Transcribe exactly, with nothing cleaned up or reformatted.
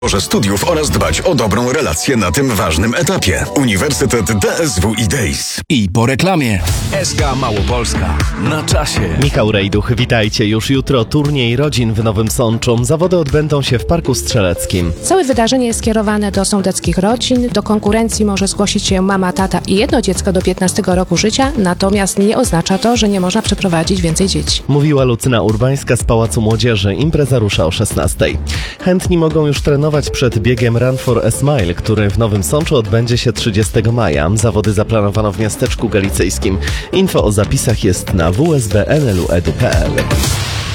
Porze studiów oraz dbać o dobrą relację na tym ważnym etapie. Uniwersytet D S W i Days. I po reklamie. S K Małopolska. Na czasie. Michał Rejduch, witajcie. Już jutro turniej rodzin w Nowym Sączu. Zawody odbędą się w Parku Strzeleckim. Całe wydarzenie jest skierowane do sądeckich rodzin. Do konkurencji może zgłosić się mama, tata i jedno dziecko do piętnastego roku życia, natomiast nie oznacza to, że nie można przeprowadzić więcej dzieci. Mówiła Lucyna Urbańska z Pałacu Młodzieży. Impreza rusza o szesnastej. Chętni mogą już trenować przed biegiem Run for a Smile, który w Nowym Sączu odbędzie się trzydziestego maja. Zawody zaplanowano w miasteczku galicyjskim. Info o zapisach jest na w s b n l u kropka e d u kropka p l.